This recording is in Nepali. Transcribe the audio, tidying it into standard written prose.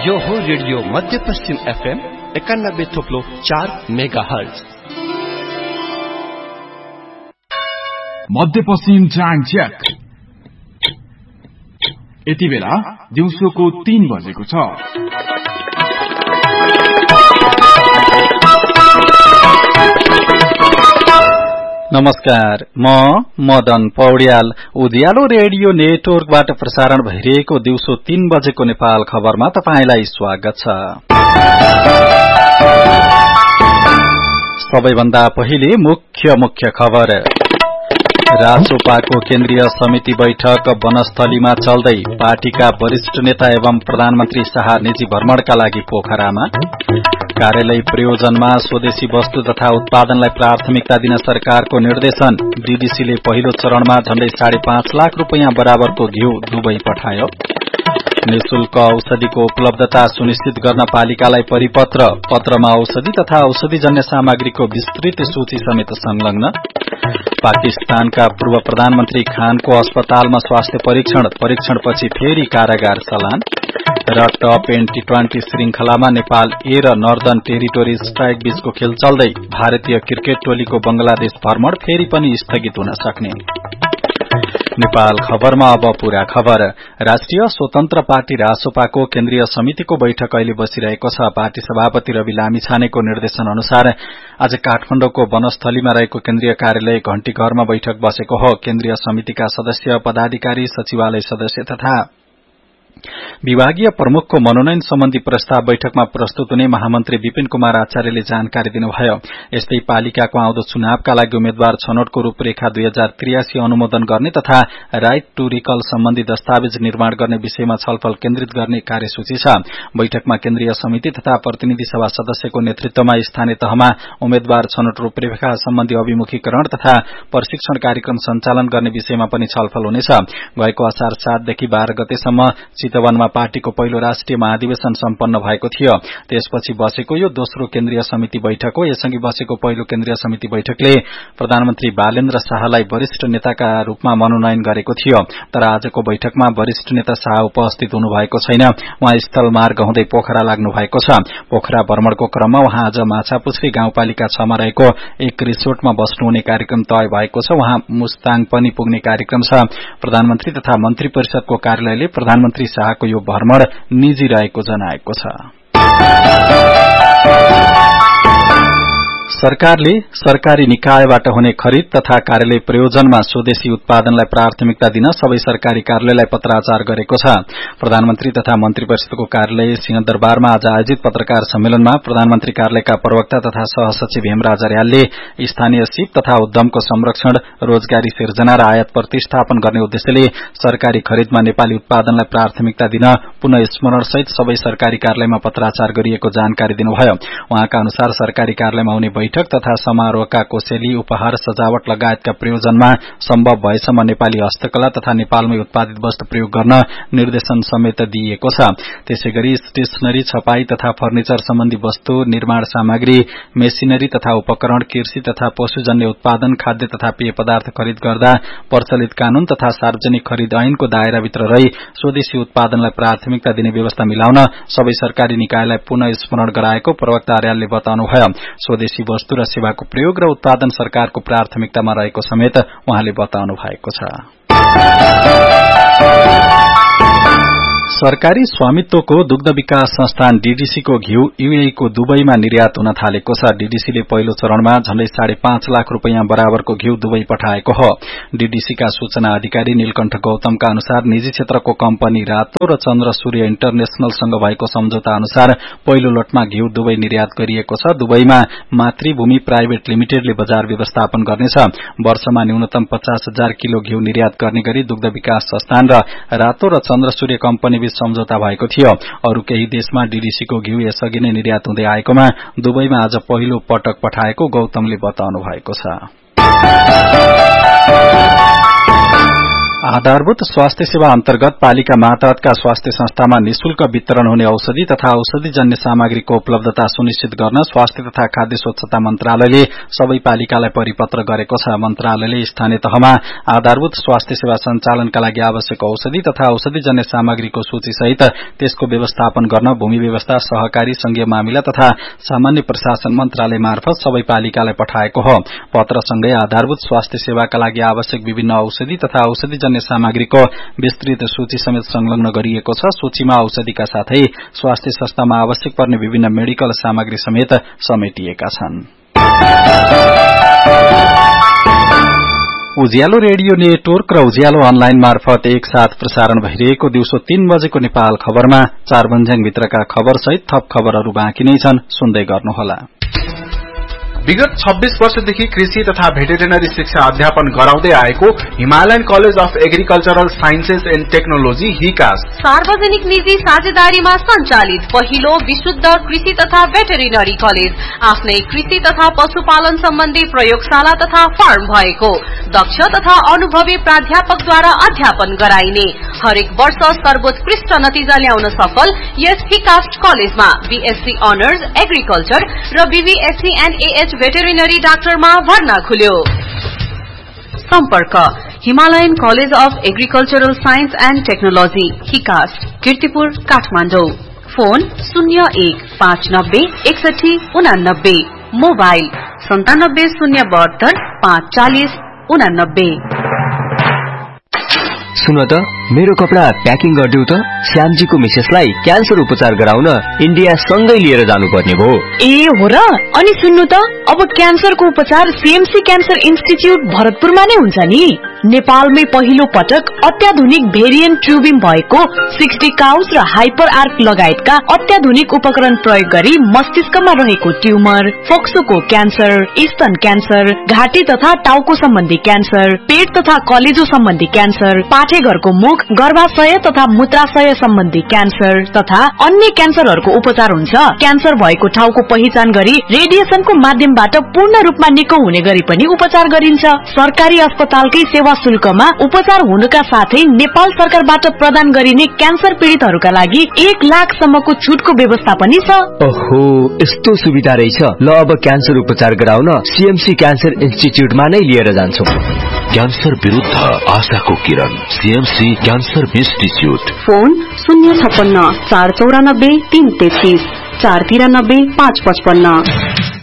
यो हो रेडियो मध्यपश्चिम FM 91.4 मेगाहर्ज। मध्यपश्चिम टाइम चेक। यति बेला दिउँसोको 3 बजेको छ। नमस्कार, म मदन पौड्याल। उज्यालो रेडियो नेटवर्कबाट प्रसारण भइरहेको दिउँसो 3 बजेको नेपाल खबरमा तपाईंलाई स्वागत छ। सबैभन्दा पहिले मुख्य खबर। रासोपाको केन्द्रीय समिति बैठक वनस्थलीमा चल्दै, पार्टीका वरिष्ठ नेता एवं प्रधानमन्त्री शाह निजी भ्रमणका लागि पोखरामा। कार्यालय प्रयोजनमा स्वदेशी वस्तु तथा उत्पादनलाई प्राथमिकता दिन सरकारको निर्देशन। डीडीसीले पहिलो चरणमा झण्डै 5.5 लाख रुपैयाँ बराबरको घिउ दुबई पठायो। निशुल्क औषधिको उपलब्धता सुनिश्चित गर्न पालिकालाई परिपत्र। पत्रमा औषधि तथा औषधिजन्य सामग्रीको विस्तृत सूची समेत संलग्न। पाकिस्तानका पूर्व प्रधानमन्त्री खानको अस्पतालमा स्वास्थ्य परीक्षणपछि फेरि कारागार चलान। र टप T20 श्रृंखलामा नेपाल ए र नर्दर्न टेरिटोरी स्ट्राइक बीचको खेल चल्दै, भारतीय क्रिकेट टोलीको बंगलादेश भ्रमण फेरि पनि स्थगित हुन सक्ने। नेपाल खबरमा अब पूरा खबर। राष्ट्रिय स्वतन्त्र पार्टी रासोपाको केन्द्रीय समितिको बैठक अहिले बसिरहेको छ। पार्टी सभापति रवि लामिछानेको निर्देशन अनुसार आज काठमाडौँको वनस्थलीमा रहेको केन्द्रीय कार्यालय घण्टीघरमा बैठक बसेको हो। केन्द्रीय समितिका सदस्य, पदाधिकारी, सचिवालय सदस्य तथा विभागीय प्रमुखको मनोनयन सम्बन्धी प्रस्ताव बैठकमा प्रस्तुत हुने महामन्त्री विपिन कुमार आचार्यले जानकारी दिनुभयो। यस्तै पालिकाको आउँदो चुनावका लागि उम्मेद्वार छनौटको रूपरेखा 2083 अनुमोदन गर्ने तथा राइट टू रिकल सम्बन्धी दस्तावेज निर्माण गर्ने विषयमा छलफल केन्द्रित गर्ने कार्यसूची छ। बैठकमा केन्द्रीय समिति तथा प्रतिनिधि सभा सदस्यको नेतृत्वमा स्थानीय तहमा उम्मेद्वार छनौट रूपरेखा सम्बन्धी अभिमुखीकरण तथा प्रशिक्षण कार्यक्रम सञ्चालन गर्ने विषयमा पनि छलफल हुनेछ। गएको असार 7 देखि 12 गतेसम्म चितवनमा पार्टीको पहिलो राष्ट्रिय महाधिवेशन सम्पन्न भएको थियो। त्यसपछि बसेको यो दोस्रो केन्द्रीय समिति बैठक हो। यसअघि बसेको पहिलो केन्द्रीय समिति बैठकले प्रधानमन्त्री बालेन्द्र शाहलाई वरिष्ठ नेताका रूपमा मनोनयन गरेको थियो। तर आजको बैठकमा वरिष्ठ नेता शाह उपस्थित हुनुभएको छैन। उहाँ स्थल मार्ग हुँदै पोखरा लाग्नु भएको छ। पोखरा भ्रमणको क्रममा उहाँ आज माछापुछ्री गाउँपालिका 6 मा रहेको एक रिसोर्टमा बस्नुहुने कार्यक्रम तय भएको छ। उहाँ मुस्ताङ पनि पुग्ने कार्यक्रम छ। प्रधानमन्त्री तथा मन्त्री परिषदको कार्यालयले प्रधानमन्त्री शाहको यो भ्रमण निजी रहेको जनाएको छ। सरकारले सरकारी निकायबाट हुने खरिद तथा कार्यालय प्रयोजनमा स्वदेशी उत्पादनलाई प्राथमिकता दिन सबै सरकारी कार्यालयलाई पत्राचार गरेको छ। प्रधानमन्त्री तथा मन्त्री परिषदको कार्यालय सिंहदरबारमा आज आयोजित पत्रकार सम्मेलनमा प्रधानमन्त्री कार्यालयका प्रवक्ता तथा सहसचिव हेमराज अर्यालले स्थानीय सिप तथा उद्यमको संरक्षण, रोजगारी सिर्जना र आयात प्रतिस्थापन गर्ने उद्देश्यले सरकारी खरिदमा नेपाली उत्पादनलाई प्राथमिकता दिन पुनः स्मरणसहित सबै सरकारी कार्यालयमा पत्राचार गरिएको जानकारी दिनुभयो। उहाँका अनुसार सरकारी कार्यालयमा हुने बैठक तथा समारोहका कोसेली, उपहार, सजावट लगायतका प्रयोजनमा सम्भव भएसम्म नेपाली हस्तकला तथा नेपालमै उत्पादित वस्तु प्रयोग गर्न निर्देशन समेत दिइएको छ। त्यसैगरी स्टेशनरी, छपाई तथा फर्निचर सम्बन्धी वस्तु, निर्माण सामग्री, मेसिनरी तथा उपकरण, कृषि तथा पशुजन्य उत्पादन, खाद्य तथा पेय पदार्थ खरिद गर्दा प्रचलित कानून तथा सार्वजनिक खरिद ऐनको दायराभित्र रही स्वदेशी उत्पादनलाई प्राथमिकता दिने व्यवस्था मिलाउन सबै सरकारी निकायलाई पुनः स्मरण गराएको प्रवक्ता अर्यालले बताउनुभयो। स्वदेशी वस्तु र सेवाको प्रयोग र उत्पादन सरकारको प्राथमिकतामा रहेको समेत उहाँले बताउनु भएको छ। सरकारी स्वामित्वको दुग्ध विकास संस्थान डीडीसी को घिउ यूएई को दुबईमा निर्यात हुन थालेको छ। डीडीसीले पहिलो चरणमा झण्डै 5.5 लाख रुपैयाँ बराबरको घिउ दुबई पठाएको हो। डीडीसीका सूचना अधिकारी नीलकण्ठ गौतमका अनुसार निजी क्षेत्रको कम्पनी रातो र चन्द्र सूर्य इन्टरनेशनलसँग भएको सम्झौता अनुसार पहिलो लटमा घिउ दुबई निर्यात गरिएको छ। दुबईमा मातृभूमि प्राइभेट लिमिटेडले बजार व्यवस्थापन गर्नेछ। वर्षमा न्यूनतम 50,000 किलो घिउ निर्यात गर्ने गरी दुग्ध विकास संस्थान र रातो र चन्द्र सूर्य कम्पनी सम्झौता भएको थियो। अरू केही देशमा डीडीसी को घिउ यसअघि नै निर्यात हुँदै आएकोमा दुबईमा आज पहिलो पटक पठाएको गौतमले बताउनु भएको छ। आधारभूत स्वास्थ्य सेवा अन्तर्गत पालिका मातहतका स्वास्थ्य संस्थामा निशुल्क वितरण हुने औषधि तथा औषधिजन्य सामग्रीको उपलब्धता सुनिश्चित गर्न स्वास्थ्य तथा खाद्य स्वच्छता मन्त्रालयले सबै पालिकालाई परिपत्र गरेको छ। मन्त्रालयले स्थानीय तहमा आधारभूत स्वास्थ्य सेवा सञ्चालनका लागि आवश्यक औषधि तथा औषधिजन्य सामग्रीको सूचीसहित त्यसको व्यवस्थापन गर्न भूमि व्यवस्था, सहकारी, संघीय मामिला तथा सामान्य प्रशासन मन्त्रालय मार्फत सबै पालिकालाई पठाएको हो। पत्रसँगै आधारभूत स्वास्थ्य सेवाका लागि आवश्यक विभिन्न औषधि तथा औषधिजन्य सामग्रीको विस्तृत सूची समेत संलग्न गरिएको छ। सूचीमा औषधिका साथै स्वास्थ्य संस्थामा आवश्यक पर्ने विभिन्न मेडिकल सामग्री समेत समेटिएका छन्। उज्यालो रेडियो नेटवर्क र उज्यालो अनलाइन मार्फत एकसाथ प्रसारण भइरहेको दिउँसो 3 बजेको नेपाल खबरमा 4 बन्ज्याङभित्रका खबर सहित थप खबरहरू बाँकी नै छन्, सुन्दै गर्नुहोला। विगत 26 वर्षदेखि कृषि तथा भेटेरिनरी शिक्षा अध्यापन गराउँदै आएको Himalayan college of agricultural sciences and technology हिकास सार्वजनिक निजी साझेदारीमा सञ्चालित पहिलो विशुद्ध कृषि तथा भेटेरिनरी कलेज, आफ्नै कृषि तथा पशुपालन सम्बन्धी प्रयोगशाला तथा फार्म भएको, दक्ष तथा अनुभवी प्राध्यापकद्वारा अध्यापन गराइने, हरेक वर्ष सर्वोत्कृष्ट नतिजा ल्याउन सफल यस हिकास कलेजमा बीएससी अनर्स एग्रिकल्चर र बीबीएससी एन्ड एएच भेटेरिनरी डाक्टरमा भर्ना खुल्यो। सम्पर्क Himalayan college of agricultural science and technology हिकास, Kirtipur, Kathmandu. Phone 01596189, mobile 9702 540 89। सुन त, मेरो कपडा प्याकिङ गरिदेऊ त। श्यामजीको मिसेसलाई क्यान्सर उपचार गराउन इन्डिया सँगै लिएर जानुपर्ने भो। ए हो र? अनि सुन्नु त, अब क्यान्सरको उपचार सीएमसी क्यान्सर इन्स्टिच्युट भरतपुरमा नै हुन्छ नि। नेपालमै पहिलो पटक अत्याधुनिक भेरिएन्ट ट्युबिङ भएको 60 काउस र हाइपर आर्क लगायतका अत्याधुनिक उपकरण प्रयोग गरी मस्तिष्कमा रहेको ट्युमर, फोक्सोको क्यान्सर, स्तन क्यान्सर, घाँटी तथा टाउको सम्बन्धी क्यान्सर, पेट तथा कलेजो सम्बन्धी क्यान्सर, पाठेघरको मुख, गर्भाशय तथा मूत्राशय सम्बन्धी क्यान्सर तथा अन्य क्यान्सरहरूको उपचार हुन्छ। क्यान्सर भएको ठाउँको पहिचान गरी रेडिएसनको माध्यमबाट पूर्ण रूपमा निको हुने गरी पनि उपचार गरिन्छ। सरकारी अस्पतालकै सेवा शुल्कमा उपचार हुनुका साथै नेपाल सरकारबाट प्रदान गरिने क्यान्सर पीड़ितहरूका लागि 1 लाख सम्मको छुटको व्यवस्था पनि छ। ओहो, यस्तो सुविधा रहेछ। ल, अब क्यान्सर उपचार गराउन सीएमसी क्यान्सर इन्स्टिच्युटमा नै लिएर जान्छौं। क्यान्सर विरुद्ध आशाको किरण, सीएमसी क्यान्सर इन्स्टिच्युट। फोन 056 494 333 493 555।